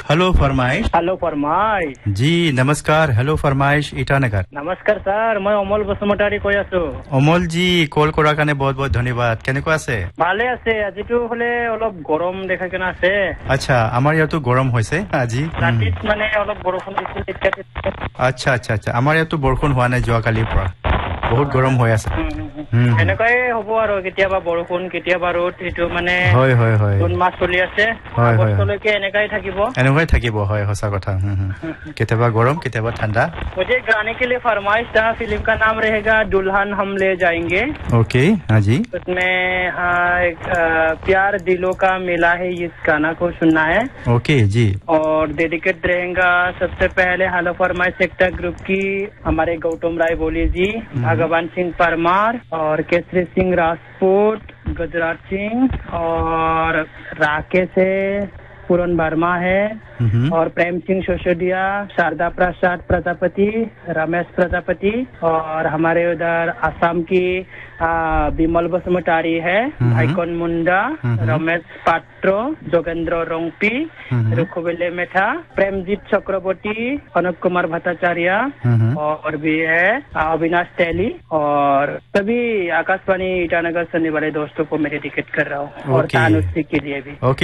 Hello फरमाइश। Hello फरमाइश जी नमस्कार। हेलो फरमाइश ईटानगर। नमस्कार सर, मैं অমল বসুমতাৰী কৈ আছো। অমল জি কল কৰাৰ কাৰণে বহুত বহুত ধন্যবাদ। কেনেকুৱা আছে? ভালে আছে। আজিতো হলে অলপ গৰম দেখা কেনে আছে। আচ্ছা, আমাৰ ইয়াতো গৰম হৈছে আজি। ৰাতিত মানে অলপ বৰষুণ দিছিল এতিয়া। আচ্ছা আচ্ছা আচ্ছা, আমাৰ ইয়াতো বৰষুণ হোৱা নাই যোৱাকালিৰ পৰা। বহুত গৰম হৈ আছে। এনেকুৱাই হ'ব আৰু কেতিয়াবা বৰষুণ কেতিয়াবা ৰ'দ, এইটো মানে হয় হয় হয়। জুন মাহ চলি আছে, আগষ্টলৈকে এনেকাই থাকিব। এনেকুৱাই থাকিব, হয় সঁচা কথা। কেতিয়াবা গৰম কেতিয়াবা ঠাণ্ডা। मुझे गाने के लिए फरमाइश था। फिल्म का नाम रहेगा दुल्हन हम ले जाएंगे। ओके हाँ जी। उसमें एक प्यार दिलों का मिला है, इस गाना को सुनना है। ओके जी। और डेडिकेट रहेगा सबसे पहले हेलो फरमाइश सेक्टर ग्रुप की हमारे गौतम राय बोली जी, भगवान सिंह परमार और केसरी सिंह राजपूत, गुजरात सिंह और राकेश है, पूरन वर्मा है और प्रेम सिंह सोशोदिया, शारदा प्रसाद प्रजापति, रमेश प्रजापति और हमारे उधर असम की बिमल बसुमतारी है, भाईकन मुंडा, रमेश पात्रो, जोगेंद्र रोंगपी, रुखुबेले मेथा, प्रेमजीत चक्रवर्ती, अनुप कुमार भट्टाचार्य और भी है अविनाश तैली और सभी आकाशवाणी ईटानगर सुनने वाले दोस्तों को मैं डेडिकेट कर रहा हूँ और तानुश्री के लिए भी।